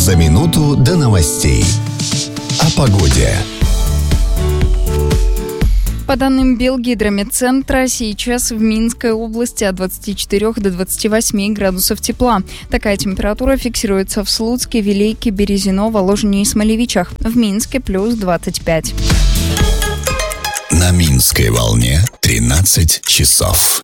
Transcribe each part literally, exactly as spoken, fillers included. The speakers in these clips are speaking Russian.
За минуту до новостей. О погоде. По данным Белгидромедцентра, сейчас в Минской области от двадцати четырёх до двадцати восьми градусов тепла. Такая температура фиксируется в Слуцке, Вилейке, Березино, Воложине и Смолевичах. В Минске плюс двадцать пять. На Минской волне тринадцать часов.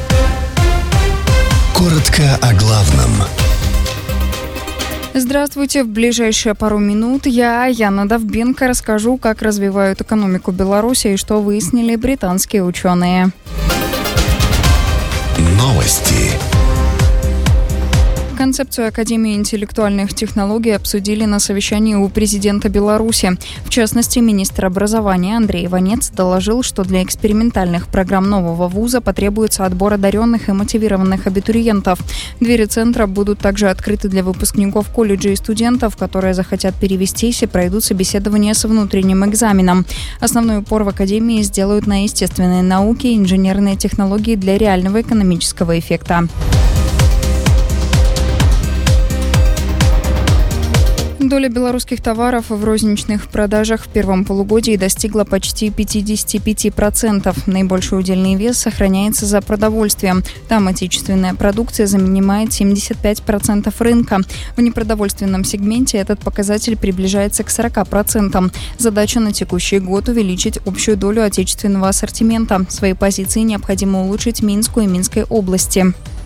Коротко о главном. Здравствуйте. В ближайшие пару минут я, Яна Довбенко, расскажу, как развивают экономику Беларуси и что выяснили британские ученые. Новости. Концепцию Академии интеллектуальных технологий обсудили на совещании у президента Беларуси. В частности, министр образования Андрей Иванец доложил, что для экспериментальных программ нового вуза потребуется отбор одаренных и мотивированных абитуриентов. Двери центра будут также открыты для выпускников колледжа и студентов, которые захотят перевестись и пройдут собеседование с внутренним экзаменом. Основной упор в Академии сделают на естественные науки и инженерные технологии для реального экономического эффекта. Доля белорусских товаров в розничных продажах в первом полугодии достигла почти пятьдесят пять процентов. Наибольший удельный вес сохраняется за продовольствием. Там отечественная продукция занимает семьдесят пять процентов рынка. В непродовольственном сегменте этот показатель приближается к сорока процентам. Задача на текущий год – увеличить общую долю отечественного ассортимента. Свои позиции необходимо улучшить Минску и Минской области.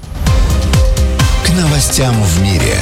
К новостям в мире.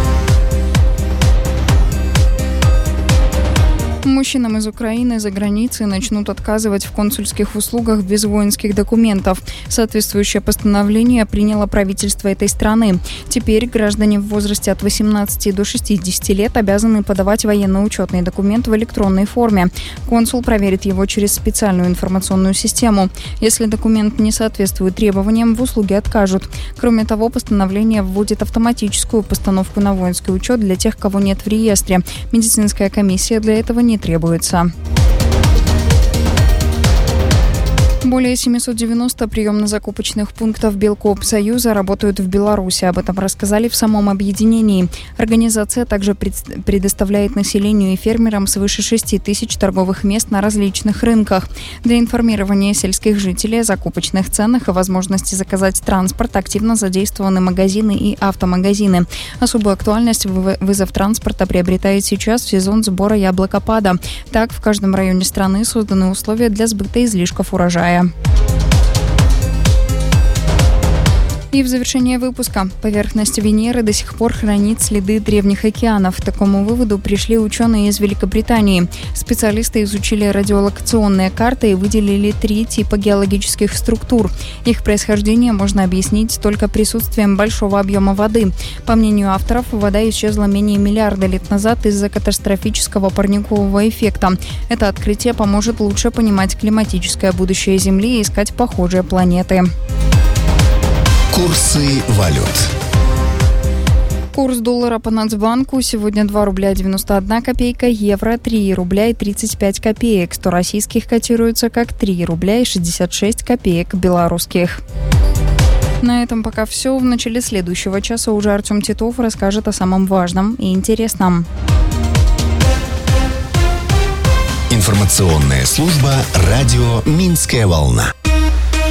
Мужчинам из Украины за границей начнут отказывать в консульских услугах без воинских документов. Соответствующее постановление приняло правительство этой страны. Теперь граждане в возрасте от восемнадцати до шестидесяти лет обязаны подавать военно-учетный документ в электронной форме. Консул проверит его через специальную информационную систему. Если документ не соответствует требованиям, в услуге откажут. Кроме того, постановление вводит автоматическую постановку на воинский учет для тех, кого нет в реестре. Медицинская комиссия для этого не требуется. Более семьсот девяносто приемно-закупочных пунктов Белкоопсоюза работают в Беларуси. Об этом рассказали в самом объединении. Организация также пред- предоставляет населению и фермерам свыше шести тысяч торговых мест на различных рынках. Для информирования сельских жителей о закупочных ценах и возможности заказать транспорт активно задействованы магазины и автомагазины. Особую актуальность вызов транспорта приобретает сейчас в сезон сбора яблокопада. Так, в каждом районе страны созданы условия для сбыта излишков урожая. И в завершение выпуска. Поверхность Венеры до сих пор хранит следы древних океанов. К такому выводу пришли ученые из Великобритании. Специалисты изучили радиолокационные карты и выделили три типа геологических структур. Их происхождение можно объяснить только присутствием большого объема воды. По мнению авторов, вода исчезла менее миллиарда лет назад из-за катастрофического парникового эффекта. Это открытие поможет лучше понимать климатическое будущее Земли и искать похожие планеты. Курсы валют. Курс доллара по Нацбанку сегодня два рубля девяносто одна копейка, евро три рубля и тридцать пять копеек. сто российских котируется как три рубля и шестьдесят шесть копеек белорусских. На этом пока все. В начале следующего часа уже Артем Титов расскажет о самом важном и интересном. Информационная служба «Радио Минская волна».